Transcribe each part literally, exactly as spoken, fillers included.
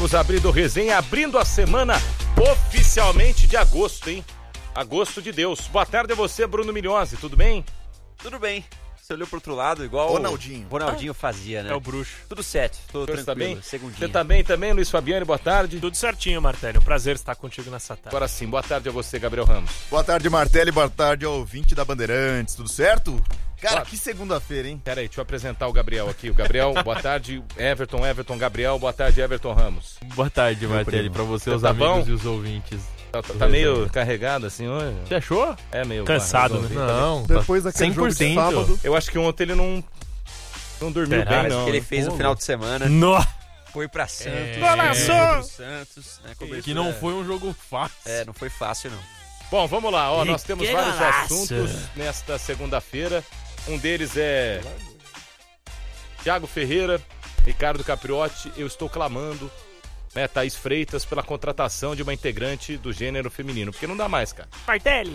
Estamos abrindo resenha, abrindo a semana oficialmente de agosto, hein? Agosto de Deus. Boa tarde a você, Bruno Milhose, tudo bem? Tudo bem. Você olhou pro outro lado igual Ronaldinho. o Ronaldinho ah, fazia, né? É o bruxo. Tudo certo, tô tranquilo, tá bem? segundinha. Você tá bem também, Luiz Fabiano, boa tarde. Tudo certinho, Martélio. Prazer estar contigo nessa tarde. Agora sim, boa tarde a você, Gabriel Ramos. Boa tarde, Martelli, boa tarde ao ouvinte da Bandeirantes, tudo certo? Cara, boa. Que segunda-feira, hein? Pera aí, deixa eu apresentar o Gabriel aqui. O Gabriel, boa tarde, Everton, Everton, Gabriel, boa tarde, Everton Ramos. Boa tarde, Martelli, pra você, os tá amigos bom? E os ouvintes. Tá, tá, tá meio carregado assim hoje? Você achou? É meio cansado, né? Não, depois daquele jogo de sábado. Eu acho que ontem ele não não dormiu Será? bem, não. Que ele fez Pô, no final de semana. Nossa! Foi pra Santos. É. Pro Santos, né? Que, que não foi um jogo fácil. É, não foi fácil, não. Bom, vamos lá, ó, E nós temos que vários golaço. assuntos nesta segunda-feira. Um deles é Thiago Ferreira, Ricardo Capriotti, eu estou clamando, né, Thaís Freitas, pela contratação de uma integrante do gênero feminino, porque não dá mais, cara. Martelli!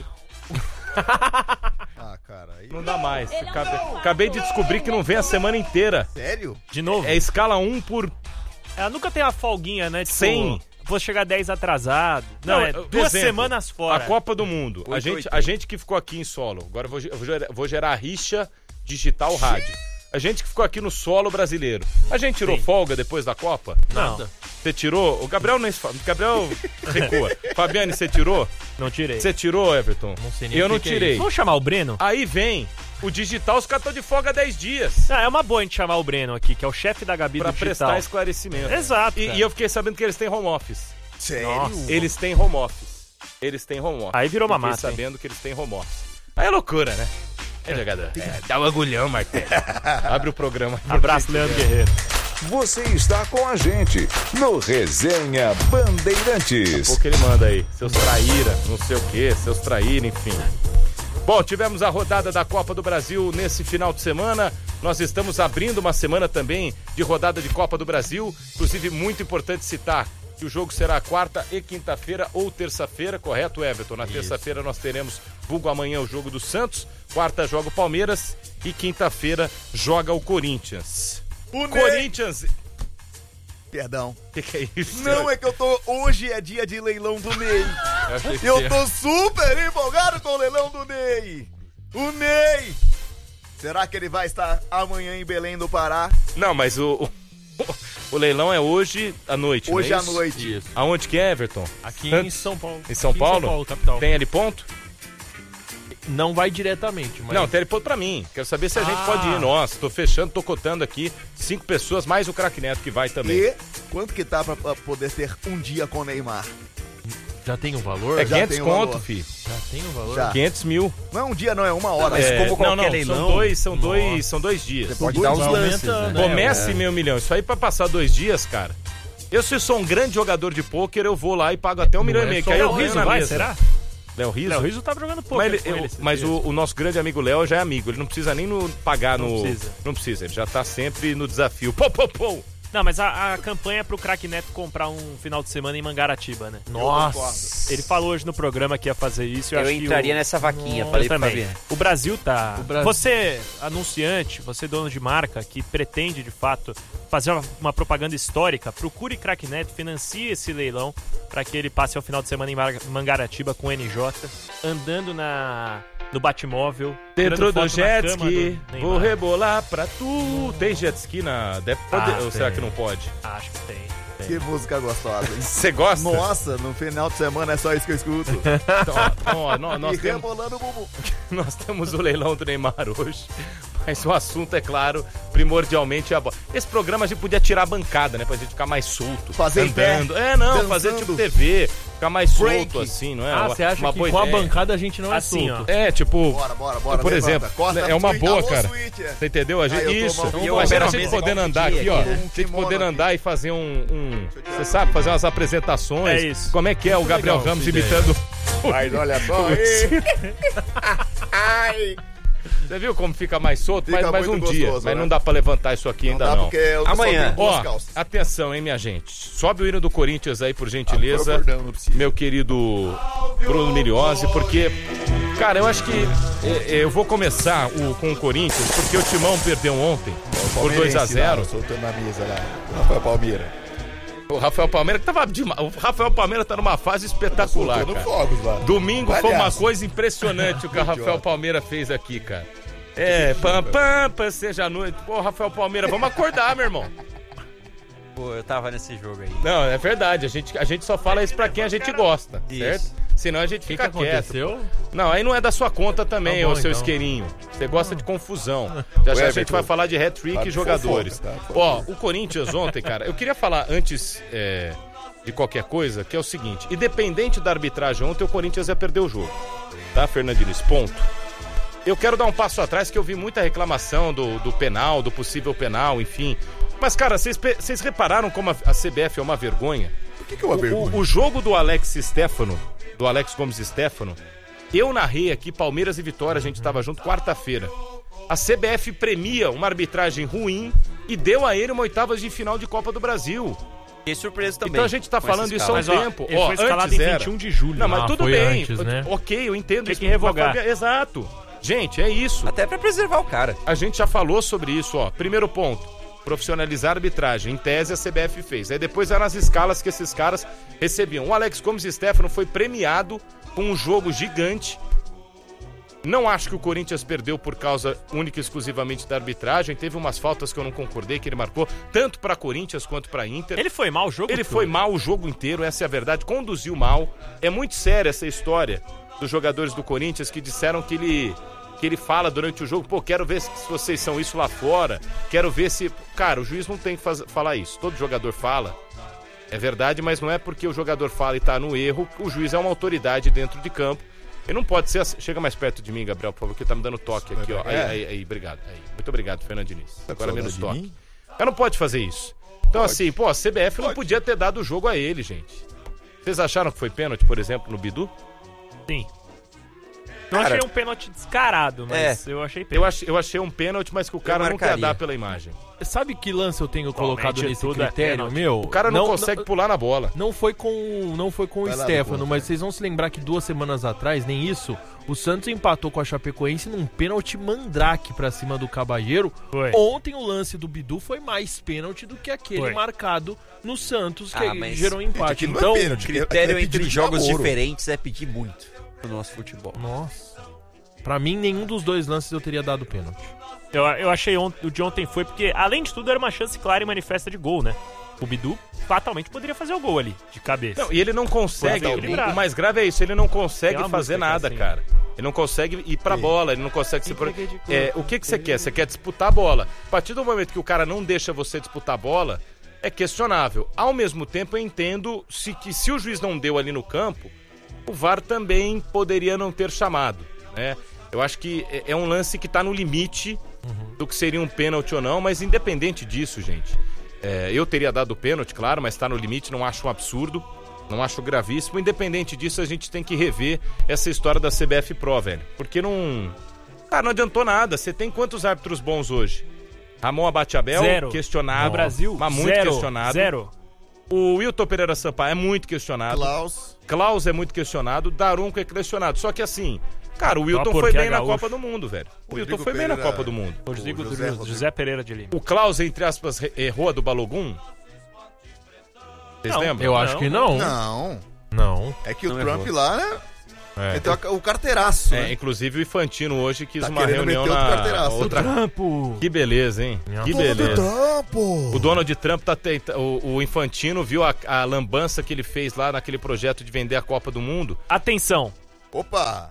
Ah, cara, aí... Não dá mais. Acabei, acabei de descobrir que não vem a semana inteira. Sério? De novo? É escala um por Ela nunca tem a folguinha, né? Tipo, cem. Vou chegar dez atrasado. Não, Não, é por duas exemplo, semanas fora. A Copa do Mundo. A oito, gente, oito. a gente que ficou aqui em solo. Agora eu vou, eu vou gerar, vou gerar rixa digital rádio. A gente que ficou aqui no solo brasileiro. A gente tirou Sim. folga depois da Copa? Não, Você tirou? O Gabriel não. O Gabriel recua. Fabiane, você tirou? não tirei. Você tirou, Everton? Não sei nem Eu o que não que é tirei. Vamos chamar o Breno? Aí vem o digital, os caras estão de folga há dez dias. Ah, é uma boa a gente chamar o Breno aqui, que é o chefe da Gabi Pra do digital. prestar esclarecimento. Exato. E, cara. e eu fiquei sabendo que eles têm home office. Sério? Nossa. Eles têm home office. Eles têm home office. Aí virou uma Fiquei mata, hein? sabendo que eles têm home office. Aí é loucura, né? É jogador. É, dá um agulhão, Martelo. Abre o programa. Abraço, Leandro Guerreiro. Você está com a gente no Resenha Bandeirantes. O que ele manda aí? Seus traíra, não sei o que, seus traíra, enfim. Bom, tivemos a rodada da Copa do Brasil nesse final de semana. Nós estamos abrindo uma semana também de rodada de Copa do Brasil. Inclusive, muito importante citar que o jogo será quarta e quinta-feira ou terça-feira, correto, Everton? Na terça-feira nós teremos, vulgo amanhã, o jogo do Santos. Quarta joga o Palmeiras e quinta-feira joga o Corinthians. O Ney... Corinthians... Perdão. O que, que é isso? Não, é que eu tô... Hoje é dia de leilão do Ney. Eu achei que Eu você- tô super empolgado com o leilão do Ney. O Ney. Será que ele vai estar amanhã em Belém do Pará? Não, mas o, o, o leilão é hoje à noite, Hoje não é à isso? noite. Isso. Aonde que é, Everton? Aqui Santos? em São Paulo. Em São Aqui Paulo? Em São Paulo, capital. Tem ali ponto? Não vai diretamente, mas... Não, tem ali ponto pra mim. Quero saber se a gente Ah. pode ir. Nossa, tô fechando, tô cotando aqui. Cinco pessoas, mais o Craque Neto que vai também. E quanto que tá pra, pra poder ter um dia com o Neymar? Já tem o valor? É já quinhentos tem o conto, valor. fi. Já tem o valor? Já. quinhentos mil. Não é um dia, não, é uma hora. Mas É, como não, qualquer não, leilão, são dois, são nossa. dois, são dois dias. Você pode dois dar os Aumenta, lances, né? né? Comece É. meio milhão. Isso aí pra passar dois dias, cara. Eu, se eu sou um grande jogador de pôquer, eu vou lá e pago até um milhão é e meio. só Que aí eu o ganho Riso na vai, mesa. será? Léo Riso? Léo Riso tava jogando pouco. Mas, ele- eu- mas o, o nosso grande amigo Léo já é amigo. Ele não precisa nem no, pagar Não no... precisa. Não precisa. Ele já tá sempre no desafio. Pô, pô, pô. Não, mas a, a campanha é pro Craque Neto comprar um final de semana em Mangaratiba, né? Nossa! Ele falou hoje no programa que ia fazer isso. Eu, Eu acho que entraria o... nessa vaquinha, Eu falei pro também. Fabiano. O Brasil tá... O Brasil. Você, anunciante, você dono de marca, que pretende, de fato, fazer uma, uma propaganda histórica, procure Craque Neto, financie esse leilão para que ele passe ao final de semana em Mar- Mangaratiba com o N J, andando na... no Batmóvel. Dentro tirando do foto na jet cama ski, do Neymar. vou rebolar pra tu. Tem jet ski na... Deve poder, Ah, ou será tem. que não pode? Acho que tem. Que música gostosa, hein? Você gosta? Nossa, no final de semana é só isso que eu escuto. Então, ó, ó, nó- nós, e temos, rebolando o bumbum. nós temos o leilão do Neymar hoje. Mas o assunto, é claro, primordialmente é a bola. Esse programa a gente podia tirar a bancada, né? Pra gente ficar mais solto. Fazer em pé, andando. É, não, dançando. fazer tipo T V. Ficar mais Break. solto, assim, não é? Ah, Uma- você acha uma que boa com a ideia. bancada a gente não é Assim, solto? ó. É, tipo... Bora, bora, bora. Por levanta. exemplo, Corta é a uma switch, boa, alô, cara. switch. Você entendeu? A gente, Ah, eu tô isso. mal- eu Mas vou a na gente mesa podendo igual um andar dia aqui, ó. aqui, A né? gente Kimono podendo aqui. andar e fazer um... um você sabe, fazer umas apresentações. É isso. Como é que é o Muito Gabriel legal Ramos essa ideia. imitando... Mas olha só, aí. Ai. Você viu como fica mais solto? Fica mais, mais um muito dia. gostoso, Mas né? não dá pra levantar isso aqui Não ainda dá não. porque eu Amanhã. só tenho duas Ó, calças. atenção, hein, minha gente. Sobe o hino do Corinthians aí, por Ah, gentileza. por favor, não, não precisa. Meu querido Bruno Milhose, porque, cara, eu acho que é, é, eu vou começar o, com o Corinthians, porque o Timão perdeu ontem por dois a zero. Soltando na mesa lá. Não foi a Palmeira. O Rafael Palmeira que tava demais. O Rafael Palmeira tá numa fase espetacular, Soltando cara. fogos lá. Domingo foi uma Palhaço. coisa impressionante o que o Rafael Palmeira fez aqui, cara. É, pam, pam, pam, seja a noite. Pô, Rafael Palmeira, vamos acordar, meu irmão. Pô, eu tava nesse jogo aí. Não, é verdade. A gente, a gente só fala isso pra quem a gente gosta, Isso. certo? Senão a gente O que, que fica quieto. aconteceu? Não, aí não é da sua conta também, Tá bom, ô seu então. isqueirinho. Você gosta de confusão. Já já a gente vai falar de hat-trick Tá e de jogadores. fofoca, tá? Ó, o Corinthians ontem, cara, eu queria falar antes é, de qualquer coisa, que é o seguinte, independente da arbitragem ontem, o Corinthians ia perder o jogo. Tá, Fernandes? Ponto. Eu quero dar um passo atrás, que eu vi muita reclamação do, do penal, do possível penal, enfim. Mas, cara, vocês pe- vocês repararam como a, a C B F é uma vergonha? Por que, que é uma O, vergonha? o jogo do Alex Stefano, do Alex Gomes Stefano, eu narrei aqui Palmeiras e Vitória, a gente tava junto quarta-feira. A C B F premia uma arbitragem ruim e deu a ele uma oitavas de final de Copa do Brasil. Fiquei surpreso também. Então a gente tá com falando essa isso há um escala. Mas, ó, tempo. ele Ó, foi escalado antes em era. vinte e um de julho. Não, mas Ah, tudo foi bem. antes, né? Ok, eu entendo Tem isso. que revogar. Mas, exato. Gente, é isso. Até pra preservar o cara. A gente já falou sobre isso, ó. Primeiro ponto, profissionalizar a arbitragem. Em tese, a C B F fez. Aí depois eram as escalas que esses caras recebiam. O Alex Gomes Stefano foi premiado com um jogo gigante. Não acho que o Corinthians perdeu por causa única e exclusivamente da arbitragem. Teve umas faltas que eu não concordei, que ele marcou, tanto pra Corinthians quanto pra Inter. Ele foi mal o jogo Ele todo. foi mal o jogo inteiro, essa é a verdade, conduziu mal. É muito séria essa história dos jogadores do Corinthians que disseram que ele, que ele fala durante o jogo, pô, quero ver se vocês são isso lá fora, quero ver se... Cara, o juiz não tem que faz... falar isso, todo jogador fala, é verdade, mas não é porque o jogador fala e tá no erro, o juiz é uma autoridade dentro de campo. Ele não pode ser assim. Chega mais perto de mim, Gabriel, por favor, que tá me dando toque aqui, ó. Aí, aí, aí, obrigado. Aí. Muito obrigado, Fernando Diniz. Agora menos saudade de toque. mim? Ela não pode fazer isso. Então, assim, pô, a C B F não podia ter dado o jogo a ele, gente. Vocês acharam que foi pênalti, por exemplo, no Bidu? Sim. Não Cara, achei um pênalti descarado, mas eu achei Eu pênalti. achei, eu achei um pênalti, mas que o cara não quer marcaria. dar pela imagem. Sabe que lance eu tenho colocado Atualmente nesse tudo é critério, pênalti. meu? O cara não, consegue Não, pular na bola. não foi com, não foi com o Vai lá, Stefano, Dudu. mas vocês vão se lembrar que duas semanas atrás, nem isso, o Santos empatou com a Chapecoense num pênalti mandrake pra cima do Cabalheiro. Foi. Ontem o lance do Bidu foi mais pênalti do que aquele Foi. marcado no Santos, que Ah, mas- gerou um empate. Aquilo não Então, é pênalti, aquilo é Critério pedido entre de jogos namoro. diferentes é pedir muito no nosso futebol. nossa. Pra mim, nenhum dos dois lances eu teria dado pênalti. Eu, eu achei ont- o de ontem foi porque, além de tudo, era uma chance clara e manifesta de gol, né? O Bidu fatalmente poderia fazer o gol ali, de cabeça. Não, e ele não consegue. Foi O, equilibrado. o mais grave é isso, ele não consegue Tem uma fazer música que nada, é assim. cara. Ele não consegue ir pra bola, ele não consegue se. Pro... Entreguei de cor. É, o que, que você quer? Você quer disputar a bola. A partir do momento que o cara não deixa você disputar a bola, é questionável. Ao mesmo tempo, eu entendo se, que se o juiz não deu ali no campo, o V A R também poderia não ter chamado, né? Eu acho que é- é um lance que tá no limite do que seria um pênalti ou não, mas independente disso, gente, é, eu teria dado o pênalti, claro, mas tá no limite, não acho um absurdo, não acho gravíssimo. Independente disso, a gente tem que rever essa história da C B F Pro, velho, porque não... Cara, não adiantou nada. Você tem quantos árbitros bons hoje? Ramon Abate-Abel, Zero. questionado. No Brasil, mas muito zero, questionado. Zero. O Wilton Pereira Sampaio é muito questionado. Klaus. Klaus é muito questionado, Darunco é questionado. Só que assim, cara, o Wilton Só foi porque bem é na gaúcho. Copa do Mundo, velho. O Wilton Rodrigo foi bem na Pereira- Copa do Mundo. Rodrigo, O José, José José, Rodrigo. Pereira de Lima. O Klaus, entre aspas, re- errou a do Balogum? Vocês Não, lembram? Eu acho Não, que não. Não. Não. É que o Não Trump errou. lá, né? É. Meteu a- o carteiraço, É, né? inclusive o Infantino hoje quis Tá uma querendo reunião meter outro na carteiraço. outra... Trampo. Que beleza, hein? Que Dono do beleza. Trumpo. O Donald Trump tá tentando. O, o Infantino viu a, a lambança que ele fez lá naquele projeto de vender a Copa do Mundo. Atenção, Opa.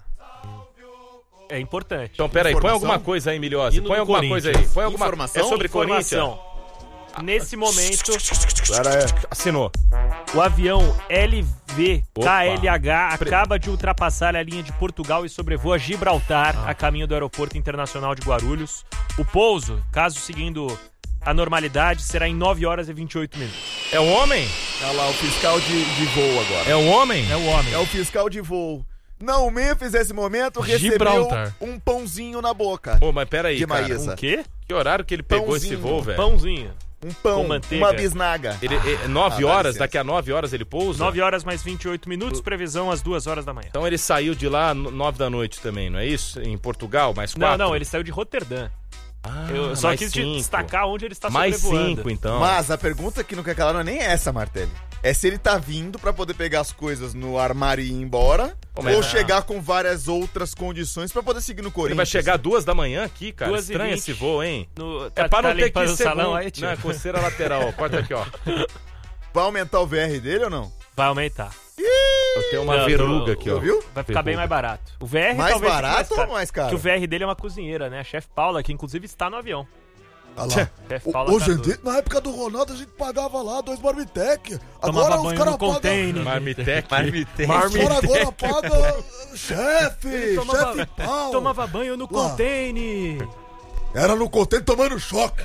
é importante. Então, peraí, põe Informação? alguma coisa aí, Milhosa. E no Põe alguma Corinthians? coisa aí. Põe alguma... Informação? É sobre Corinthians? Informação. Nesse momento, Cara, é. Assinou. o avião L V K L H Opa. acaba de ultrapassar a linha de Portugal e sobrevoa Gibraltar, a caminho do Aeroporto Internacional de Guarulhos. O pouso, caso seguindo a normalidade, será em nove horas e vinte e oito minutos. É o homem? Olha lá, o fiscal de, de voo agora. É o homem? É o homem. É o fiscal de voo. Não, o Memphis, nesse momento, recebeu Gibraltar. um pãozinho na boca. Pô, mas peraí, De cara. Maísa. Um quê? Que horário que ele pegou Pãozinho. esse voo, velho? Pãozinho. Um pão, Com manteiga. uma bisnaga. Ele, é, nove Ah, dá horas, licença. daqui a nove horas ele pousa? nove horas mais vinte e oito minutos, previsão às duas horas da manhã. Então ele saiu de lá no- nove da noite também, não é isso? Em Portugal, mais Não, quatro? não, ele saiu de Roterdã. Ah, Eu só mais quis cinco. destacar onde ele está Mais sobrevoando. cinco, então. Mas a pergunta que não quer calar não é nem essa, Martelli. É se ele tá vindo pra poder pegar as coisas no armário e ir embora, Pô, mas ou não. chegar com várias outras condições pra poder seguir no Corinthians. Ele vai chegar duas da manhã aqui, cara. Duas e Estranho vinte. esse voo, hein? No, É tá, pra tá não ter que limpando ir o salão segundo. aí, tio? Não, é coceira lateral, ó. Corta aqui, ó. Vai aumentar o V R dele ou não? Vai aumentar. Eu tenho uma Não, verruga do- aqui, ó. Viu? Vai ficar bem mais barato. O V R Mais talvez fique barato ou caro, mais caro? Que o V R dele é uma cozinheira, né? A chefe Paula, que inclusive está no avião. Olha lá. Chefe O- Paula Hoje em tá dia, na época do Ronaldo, a gente pagava lá dois Marmitec. Tomava Agora os banho caras no pagam. container. Marmitec. Marmitec. Os caras agora pagam chefe, Tomava, chefe pau. tomava banho no Lá. container. Era no container tomando choque.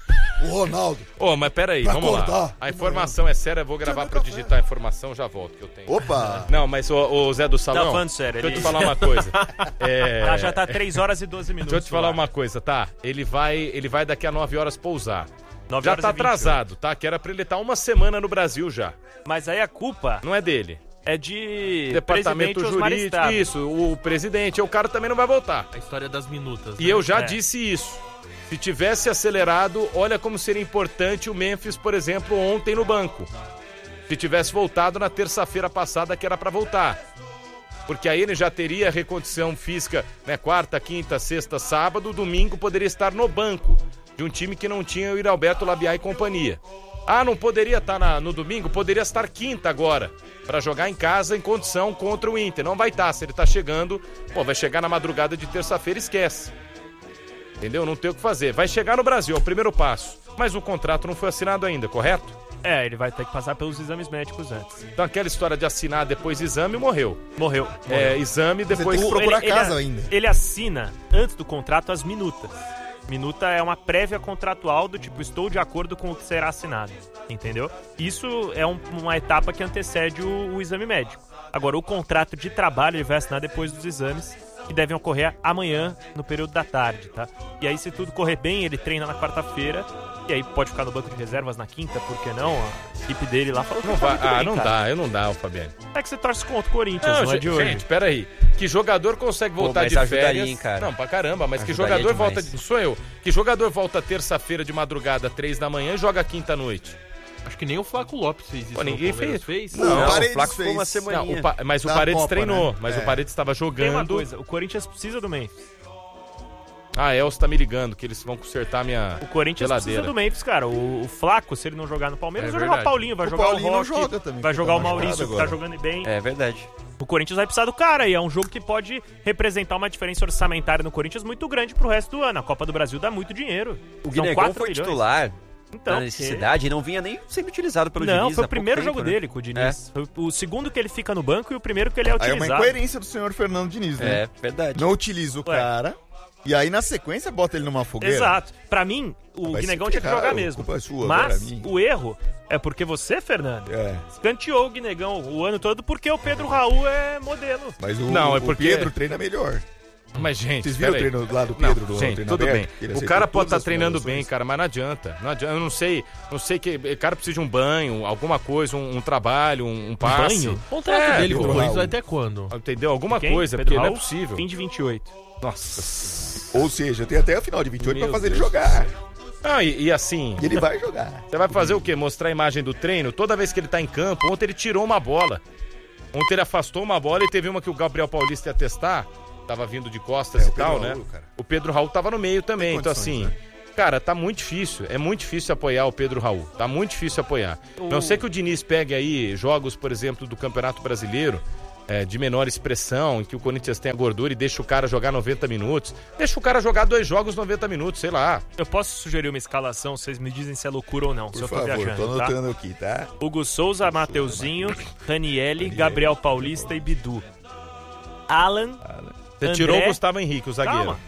O Ronaldo. Ô, mas peraí, Pra vamos lá. acordar. A informação é séria, eu vou gravar pra eu digitar a informação, já volto que eu tenho. Opa! Não, mas o, o Zé do Salão, Não, falando sério, deixa eu ele- te falar uma coisa. É... Ela já tá três horas e doze minutos. Deixa eu te falar no ar. uma coisa, tá? Ele vai, ele vai daqui a nove horas pousar. nove Já horas tá e vinte e oito. atrasado, tá? Que era pra ele estar uma semana no Brasil já. Mas aí a culpa Não é dele. é de Departamento presidente Osmar jurídico, Estrada. isso, o presidente, o cara também não vai voltar. A história das minutas. E né? eu já É. disse isso. Se tivesse acelerado, olha como seria importante o Memphis, por exemplo, ontem no banco. Se tivesse voltado na terça-feira passada, que era pra voltar. Porque aí ele já teria recondição física, né? Quarta, quinta, sexta, sábado, domingo poderia estar no banco de um time que não tinha o Iralberto Labiá e companhia. Ah, não poderia estar na- no domingo? Poderia estar quinta agora, pra jogar em casa em condição contra o Inter. Não vai estar, se ele tá chegando, pô, vai chegar na madrugada de terça-feira, esquece. Entendeu? Não tem o que fazer. Vai chegar no Brasil, é o primeiro passo. Mas o contrato não foi assinado ainda, correto? É, ele vai ter que passar pelos exames médicos antes. Então aquela história de assinar depois exame, morreu. Morreu. É, exame depois... tem que procurar ele, casa ele, ainda. Ele assina, antes do contrato, as minutas. Minuta é uma prévia contratual do tipo, estou de acordo com o que será assinado. Entendeu? Isso é um- uma etapa que antecede o, o exame médico. Agora, o contrato de trabalho ele vai assinar depois dos exames, que devem ocorrer amanhã, no período da tarde, tá? E aí, se tudo correr bem, ele treina na quarta-feira, e aí pode ficar no banco de reservas na quinta, por que não? A equipe dele lá falou que Não tá vai, muito ah, bem, não cara. dá, eu não dá, o Fabiano. É que você torce contra o Corinthians, Não, não, é gente, de hoje. gente, peraí. Que jogador consegue Pô, voltar mas de ajudaria, férias? hein, cara? Não, pra caramba, mas que Ajudaria jogador demais. volta... Sou eu. Que jogador volta terça-feira de madrugada, três da manhã e joga quinta-noite? Acho que nem o Flaco Lopes fez isso. Pô, no ninguém Palmeiras fez. Não, Não, o Paredes o Flaco ficou fez. uma Não, semaninha. o Pa- mas o Da Paredes Copa, treinou, né? mas É. o Paredes estava Tem uma jogando. coisa, o Corinthians precisa do Memphis. Ah, Elcio tá me ligando, que eles vão consertar minha O Corinthians geladeira. precisa do Memphis, cara. O, o Flaco, se ele não jogar no Palmeiras, É vai jogar o verdade. Paulinho, vai O jogar Paulinho o não Roque, joga também, vai porque jogar tá o Maurício, que machucado tá agora. jogando bem. É verdade. O Corinthians vai precisar do cara e é um jogo que pode representar uma diferença orçamentária no Corinthians muito grande pro resto do ano. A Copa do Brasil dá muito dinheiro. O São Guinegão quatro foi milhões. titular Então, na necessidade e não vinha nem sendo utilizado pelo Não, Diniz foi há o primeiro pouco jogo tempo, né? dele com o Diniz. Foi o segundo que ele fica no banco e o primeiro que ele é Aí é utilizado. uma incoerência do senhor Fernando Diniz, né? É, verdade. Não utiliza o Ué. cara, e aí na sequência bota ele numa fogueira. Exato. Pra mim, o Vai se Guinegão tinha que ferrar, jogar a mesmo. culpa é sua, agora Mas é minha. o erro é porque você, Fernando, É, escanteou o Guinegão o ano todo porque o Pedro Raul é modelo. mas o, Não, é o porque- Pedro treina melhor. Mas, gente, Vocês viram o peraí. treino lá do Não, Pedro? do gente, treino tudo aberto? bem. Que ele O aceitou cara pode todas estar as treinando bem, finalizações. cara, mas não adianta. Não adianta. Eu não sei, não sei que o cara precisa de um banho, alguma coisa, um, um trabalho, um, um passe. banho? O contrato É, dele com o Pedro Corinthians Raul. vai até quando? Entendeu? Alguma Quem? coisa, Pedro porque não é Raul? possível. Fim de vinte e oito. Nossa. Ou seja, tem até a final de vinte e oito Meu pra fazer Deus ele jogar. Ah, e, e assim, E ele vai jogar. você vai fazer o quê? Mostrar a imagem do treino? Toda vez que ele tá em campo, ontem ele tirou uma bola. Ontem ele afastou uma bola e teve uma que o Gabriel Paulista ia testar. Tava vindo de costas É, e o Pedro tal, Raul, né? cara. O Pedro Raul tava no meio também. Tem Então, condições, assim, né? cara, tá muito difícil. É muito difícil apoiar o Pedro Raul. Tá muito difícil apoiar. Não sei que o Diniz pegue aí jogos, por exemplo, do Campeonato Brasileiro, é, de menor expressão, em que o Corinthians tenha gordura e deixa o cara jogar noventa minutos. Deixa o cara jogar dois jogos noventa minutos, sei lá. Eu posso sugerir uma escalação, vocês me dizem se é loucura ou não, se Por eu tô favor, tô viajando, tá? anotando aqui, tá? Hugo Souza, Mateuzinho, Ranielli, Gabriel Paulista e Bidu. Alan, Você André- tirou o Gustavo Henrique, o zagueiro. calma.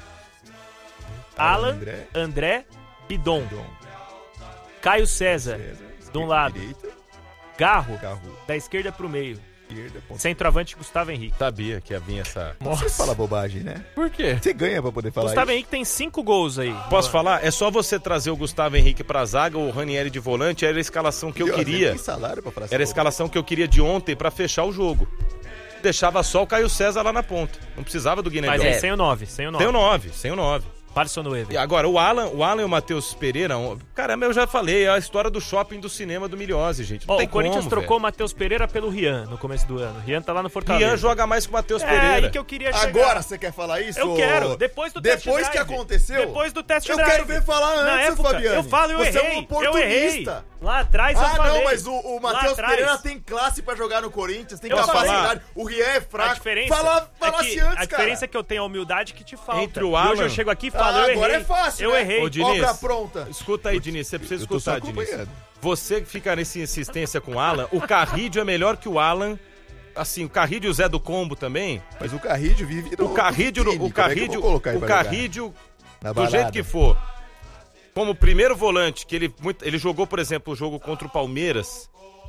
Alan, André. André, Bidon. Caio César, de um lado. Direita, Garro, carro, da esquerda pro meio. esquerda, ponta. Centroavante, Gustavo Henrique. Sabia que ia vir essa... Você fala bobagem, né? Por quê? Você ganha pra poder falar Gustavo isso. Henrique tem cinco gols aí. Posso falar? É só você trazer o Gustavo Henrique pra zaga, o Ranieri de volante, era a escalação que eu E, ó, você queria. tem salário pra falar Era a essa escalação que eu queria de ontem pra fechar o jogo. Deixava só o Caio César lá na ponta. Não precisava do Guinegão. Mas É. aí sem o nove, sem o nove. Sem o nove, sem o nove. Parson Nueve. E agora, o Alan, o Alan e o Matheus Pereira, um- caramba, eu já falei, é a história do shopping do cinema do Miliose, gente. Não Ó, tem o Corinthians como, trocou o velho. Matheus Pereira pelo Rian no começo do ano. O Rian tá lá no Fortaleza. Rian joga mais que o Matheus É Pereira. aí que eu queria chegar. Agora você quer falar isso? Eu quero, depois do test Depois que drive. aconteceu? Depois do test Eu drive. quero ver falar Na antes, época, Fabiano. eu falo, eu Você errei. é um eu errei. oportunista. Lá atrás eu Ah, falei. não, mas o, o Lá Matheus atrás. Pereira tem classe pra jogar no Corinthians, tem Eu capacidade. O Rian é A fraco. diferença, Fala, é falasse que, antes, a diferença cara. é que eu tenho a humildade que te falta. Entre o E Alan- hoje eu chego aqui e falo, Ah, eu agora errei. é fácil, Eu né? errei. Ô, Diniz, Obra pronta. Escuta aí, Diniz, você precisa Eu tô só escutar, Diniz. acompanhando. Você que fica nessa insistência com o Alan, o Carrídio é melhor que o Alan. Assim, o Carrídio e o Zé do Combo também. Mas o Carrídio vive no O Carrídio, time, o como é que eu vou Carrídio, colocar ele o pra jogar? Carrídio, Na do balada. jeito que for, como primeiro volante, que ele, muito- ele jogou, por exemplo, o jogo contra o Palmeiras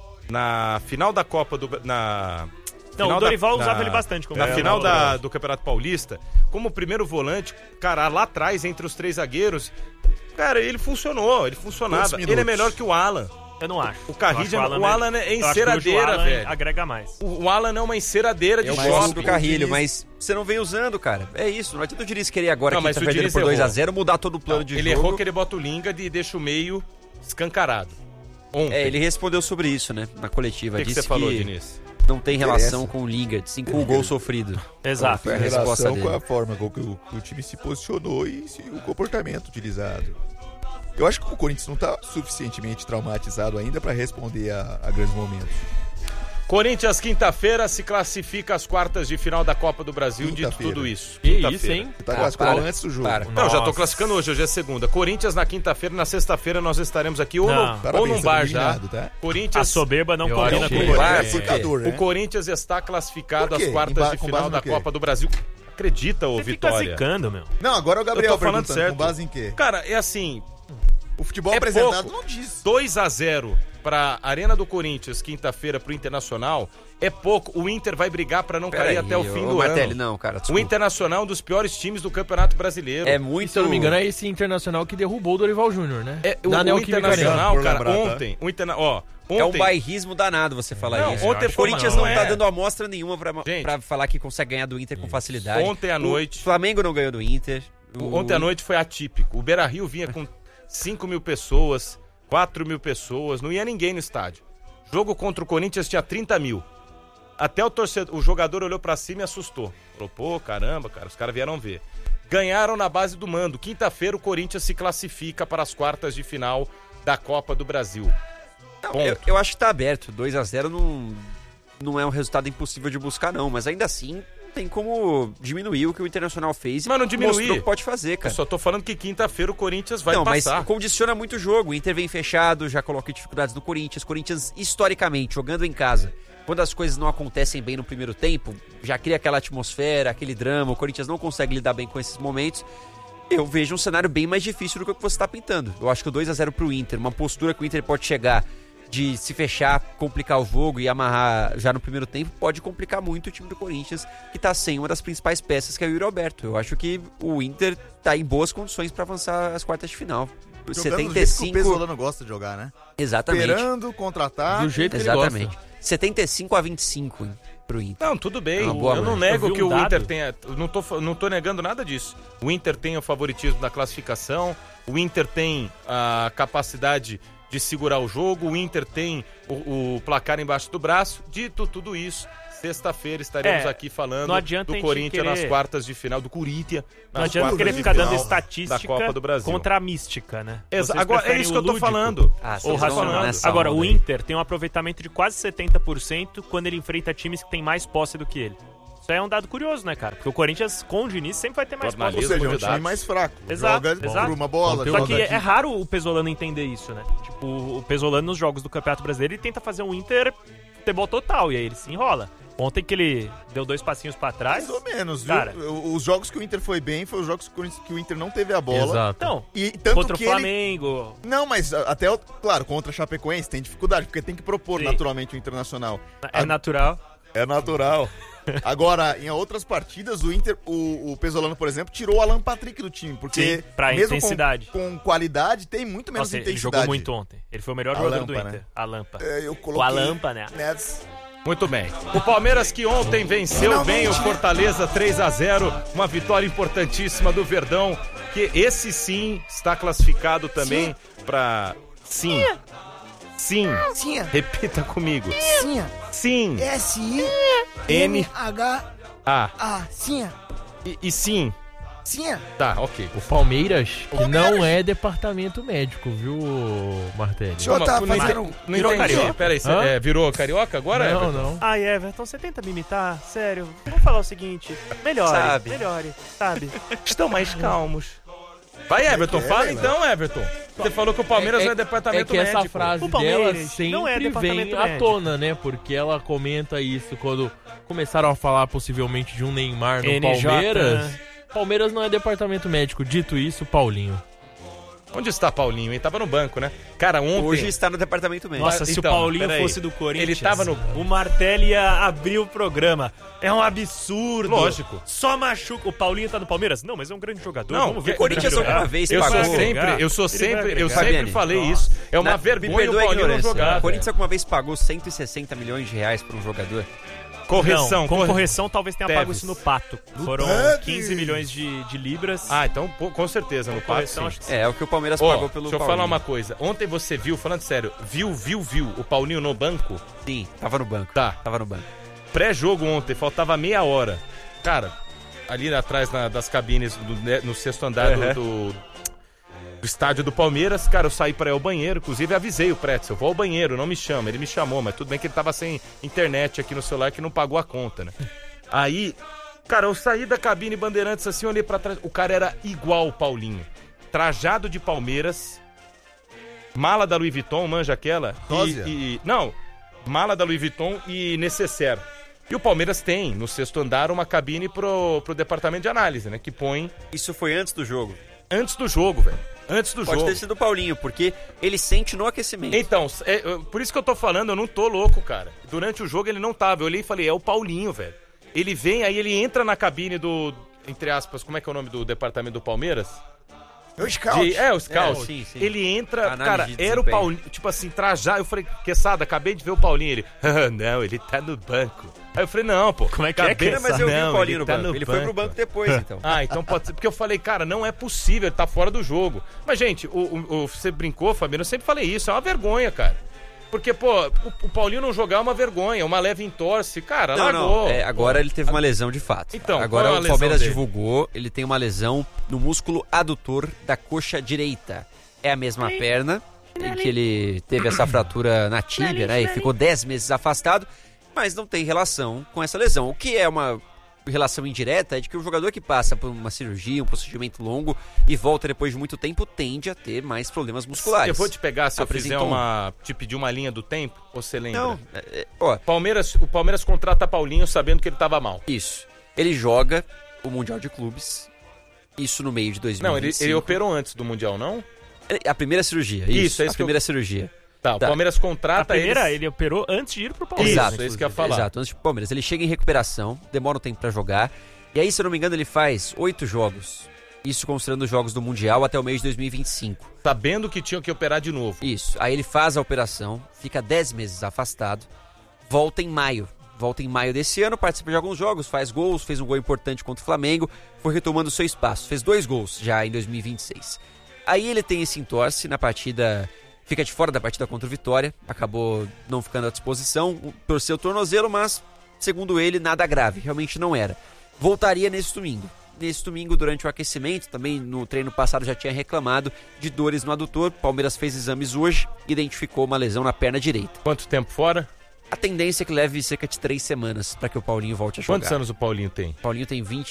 na final da Copa do... Na, Não, final o Dorival da- usava na- ele bastante como Na é, final na da- lateral. do Campeonato Paulista, como primeiro volante, cara, lá atrás, entre os três zagueiros, cara, ele funcionou, ele funcionava. Quantos Ele é minutos? melhor que o Alan. Eu não acho. O Carrilho Eu acho é- o Alan é eu acho que hoje enceradeira, o Alan velho. agrega mais. O, o Alan é uma enceradeira de Eu Mas gosto shopping. do Carrilho, Diniz- mas você não vem usando, cara. É isso, não adianta o Diniz querer agora, Não, que mas tá o perdendo Diniz por dois a errou. zero, mudar todo o plano de Ele jogo. errou que ele bota o Lingard e deixa o meio escancarado. Ontem. É, ele respondeu sobre isso, né, na coletiva. O que, que Disse você falou, que Diniz? não tem relação Interessa. com o Lingard, sim com o gol sofrido. Exato. Foi a Em resposta relação dele. com a forma com que o, que o time se posicionou e se- o comportamento utilizado. Eu acho que o Corinthians não está suficientemente traumatizado ainda para responder a, a grandes momentos. Corinthians, quinta-feira, se classifica às quartas de final da Copa do Brasil. Dito Quinta-feira. tudo isso. Que Quinta-feira. isso, hein? Você tá Ah, classificado para, antes do jogo. para. Não, já tô Nossa. classificando hoje, hoje é segunda. Corinthians na quinta-feira, na sexta-feira nós estaremos aqui ou, Não. no, Parabéns, ou num tá bar já. dominado, tá? A Corinthians, soberba não Eu combina achei. com O o Corinthians é, é pecador, o né? Corinthians está classificado Por às quê? quartas Em ba- de com final base no da quê? Copa do Brasil. Acredita, ô Você fica Vitória? zicando, meu. Não, agora é o Gabriel Eu tô falando perguntando, certo. com base em quê? Cara, é assim, O futebol É apresentado pouco. não diz. dois a zero pra Arena do Corinthians, quinta-feira pro Internacional, é pouco. O Inter vai brigar pra não Pera cair aí, até o fim ô, do Martelli, ano. não, cara, O desculpa. Internacional é um dos piores times do Campeonato Brasileiro. É E, muito... se eu não me engano, é esse Internacional que derrubou o Dorival Júnior, né? É, o, Na o Neoquímica Arena. Internacional, Por cara, lembrar, tá? ontem, o Interna... ó, ontem, É um bairrismo danado você falar Não, isso. ontem O foi Corinthians uma- não, não tá é. dando amostra nenhuma pra, Gente. pra falar que consegue ganhar do Inter com facilidade. Ontem à O noite- Flamengo não ganhou do Inter. O- ontem à noite foi atípico. O Beira-Rio vinha com cinco mil pessoas, quatro mil pessoas, não ia ninguém no estádio. Jogo contra o Corinthians tinha trinta mil. Até o torcedor, o jogador olhou pra cima e assustou. Falou, pô, caramba, cara, os caras vieram ver. Ganharam na base do mando. Quinta-feira o Corinthians se classifica para as quartas de final da Copa do Brasil. Não, Ponto. eu, eu acho que tá aberto. dois a zero não, não é um resultado impossível de buscar, não. Mas ainda assim, não tem como diminuir o que o Internacional fez. Mas não e diminuir. mostrou que pode fazer, Eu cara. só tô falando que quinta-feira o Corinthians vai não, mas passar. condiciona muito o jogo. O Inter vem fechado, já coloca dificuldades no Corinthians. Corinthians, historicamente, jogando em casa, quando as coisas não acontecem bem no primeiro tempo, já cria aquela atmosfera, aquele drama. O Corinthians não consegue lidar bem com esses momentos. Eu vejo um cenário bem mais difícil do que o que você está pintando. Eu acho que o dois a zero pro Inter, uma postura que o Inter pode chegar de se fechar, complicar o jogo e amarrar já no primeiro tempo, pode complicar muito o time do Corinthians, que tá sem uma das principais peças, que é o Yuri Alberto. Eu acho que o Inter tá em boas condições para avançar as quartas de final. Jogando do setenta e jeito que o cinco... Pesolano gosta de jogar, né? Exatamente. Esperando, contra-ataque. Do jeito que ele Exatamente. gosta. setenta e cinco a vinte e cinco hein, pro Inter. Não, tudo bem. É uma boa eu não margem. nego Eu vi que um o dado. Inter tenha. eu Não tô, fa- não tô negando nada disso. O Inter tem o favoritismo da classificação, o Inter tem a capacidade de segurar o jogo, o Inter tem o, o placar embaixo do braço. Dito tudo isso, sexta-feira estaremos É, aqui falando não adianta do a gente Corinthians querer- nas quartas de final, do Corinthians Não nas adianta quartas querer de ficar final dando da estatística Copa do Brasil. contra a mística, né? Exa- Vocês agora, é preferem isso que o eu tô lúdico falando. Ah, ou vocês vão racional. nessa Agora, onda o aí. Inter tem um aproveitamento de quase setenta por cento quando ele enfrenta times que têm mais posse do que ele. Isso aí é um dado curioso, né, cara? Porque o Corinthians, com o Diniz, sempre vai ter mais posse. Ou Jornalismo. seja, é um convidados. time mais fraco. Exato, Joga exato. por uma bola. Conteúdo Só que joga é raro o Pesolano entender isso, né? Tipo, o Pesolano nos jogos do Campeonato Brasileiro, ele tenta fazer um Inter futebol total, e aí ele se enrola. Ontem que ele deu dois passinhos pra trás. mais ou menos, viu? Cara. O- Os jogos que o Inter foi bem foram os jogos que o Corinthians- que o Inter não teve a bola. Exato. Então, E tanto contra o que ele... Flamengo. Não, mas a- até, o- claro, contra a Chapecoense tem dificuldade, porque tem que propor Sim. naturalmente o Internacional. É natural. É natural. Agora, em outras partidas, o Inter, o, o Pesolano, por exemplo, tirou o Alan Patrick do time, porque Sim, pra mesmo intensidade. Com, com qualidade, tem muito menos Nossa, ele intensidade. jogou muito ontem. Ele foi o melhor A jogador Lampa, do Inter. né? A Lampa. É, eu Com coloquei a Lampa, né? Ness. Muito bem. O Palmeiras que ontem venceu bem o Fortaleza três a zero, uma vitória importantíssima do Verdão, que esse sim está classificado também para sim. Sim. Sim. Repita comigo. Sim. Sim. S I N H A. A. Sim. E, e sim. Sim. Tá, ok. O Palmeiras, que não é departamento médico, viu, Martelli? O senhor tá Como- fazendo... Não Virou entendi. carioca? Peraí, você Hã? é, virou carioca agora? Não, Everton? não. Ai, Everton, você tenta me imitar? Sério, vamos falar o seguinte. Melhore, Sabe. melhore, sabe? Estão mais calmos. Vai, Everton, fala então, Everton. Você falou que o Palmeiras não é É departamento que essa médico. frase O Palmeiras dela sempre não é vem departamento à médico. tona, né? Porque ela comenta isso quando começaram a falar possivelmente de um Neymar no N J, Palmeiras. né? Palmeiras não é departamento médico. Dito isso, Paulinho. Onde está Paulinho, hein? Tava no banco, né? Cara, ontem... Hoje está no departamento médico. Nossa, se Então, o Paulinho peraí. fosse do Corinthians, Ele tava no- o Martelli ia abrir o programa. É um absurdo. Lógico. Só machuca. O Paulinho tá no Palmeiras? Não, mas é um grande jogador. Não, Vamos ver o O Corinthians como ele vai alguma jogar. vez Eu pagou. sou sempre, eu sou Ele vai sempre, eu agregar. sempre Fabiane, falei nossa. isso. É uma Na- vergonha me o perdoe a Paulinho não ignorância. jogar. O Corinthians alguma vez pagou cento e sessenta milhões de reais por um jogador. Correção, Não, com corre- correção talvez tenha Tevez. pago isso no Pato. Foram quinze milhões de, de libras. Ah, então pô, com certeza, no pato correção sim. acho que sim. É, é o que o Palmeiras Ó, pagou pelo deixa eu Paulinho. falar uma coisa. Ontem você viu, falando sério, viu, viu, viu o Paulinho no banco? Sim, tava no banco. Tá. Tava no banco. Pré-jogo ontem, faltava meia hora. Cara, ali atrás na- das cabines, do- né, no sexto andar do, Uhum. do, do estádio do Palmeiras, cara, eu saí pra ir ao banheiro, inclusive avisei o Pretzel, vou ao banheiro, não me chama. Ele me chamou, mas tudo bem que ele tava sem internet aqui no celular, que não pagou a conta, né? Aí, cara, eu saí da cabine Bandeirantes assim, olhei pra trás, o cara era igual o Paulinho. Trajado de Palmeiras, mala da Louis Vuitton, manja aquela? Sósia? E, e- não, mala da Louis Vuitton e necessaire. E o Palmeiras tem, no sexto andar, uma cabine pro, pro departamento de análise, né? Que põe Isso foi antes do jogo. antes do jogo, velho. Antes do Pode jogo. ter sido o Paulinho, porque ele sente no aquecimento. Então, é, é, por isso que eu tô falando, eu não tô louco, cara. Durante o jogo ele não tava. Eu olhei e falei, é o Paulinho, velho. Ele vem, aí ele entra na cabine do, entre aspas, como é que é o nome do departamento do Palmeiras? O Scout. De- é, o Scout. É, sim, sim. Ele entra, Análise cara, de era o desempenho. Paulinho, tipo assim, trajado. Eu falei, Quesada, acabei de ver o Paulinho. Ele, ah, não, ele tá no banco. Aí eu falei, não, pô. Como é que é, acabei- Não, mas eu vi Não, o Paulinho no tá banco. no Ele foi pro banco depois, então. Ah, então pode ser. Porque eu falei, cara, não é possível, ele tá fora do jogo. Mas, gente, o, o- o- você brincou, Fabiano, eu sempre falei isso, é uma vergonha, cara. Porque, pô, o, o Paulinho não jogar é uma vergonha, uma leve entorse. Cara, Não, largou. não. É, agora ele teve uma lesão de fato. Então, agora qual é a o lesão Palmeiras dele? divulgou, ele tem uma lesão no músculo adutor da coxa direita. É a mesma perna em que ele teve essa fratura na tíbia, né? E ficou dez meses afastado, mas não tem relação com essa lesão. O que é uma relação indireta é de que o jogador que passa por uma cirurgia, um procedimento longo e volta depois de muito tempo tende a ter mais problemas musculares. Eu vou te pegar se eu fizer Apresentou um. uma. Te pedir uma linha do tempo, ou você lembra? Não, é, é, ó, Palmeiras, o Palmeiras contrata Paulinho sabendo que ele tava mal. isso. Ele joga o Mundial de Clubes, isso no meio de dois mil Não, e ele, vinte e cinco. ele operou antes do Mundial, não? A primeira cirurgia, Isso, isso, é isso a que eu- primeira cirurgia. Tá, o Tá. Palmeiras contrata A primeira, eles- ele operou antes de ir pro Palmeiras. Exato, é isso que eu ia falar. Exato, antes do Palmeiras. Ele chega em recuperação, demora um tempo pra jogar, e aí, se eu não me engano, ele faz oito jogos. Isso considerando os jogos do Mundial até o mês de dois mil e vinte e cinco. Sabendo que tinha que operar de novo. Isso, aí ele faz a operação, fica dez meses afastado, volta em maio. Volta em maio desse ano, participa de alguns jogos, faz gols, fez um gol importante contra o Flamengo, foi retomando o seu espaço, fez dois gols já em dois mil e vinte e seis. Aí ele tem esse entorse na partida, fica de fora da partida contra o Vitória, acabou não ficando à disposição, torceu o tornozelo, mas, segundo ele, nada grave, realmente não era. Voltaria nesse domingo. Nesse domingo, durante o aquecimento, também no treino passado já tinha reclamado de dores no adutor, Palmeiras fez exames hoje, identificou uma lesão na perna direita. Quanto tempo fora? A tendência é que leve cerca de três semanas para que o Paulinho volte a jogar. Quantos anos o Paulinho tem? O Paulinho tem vinte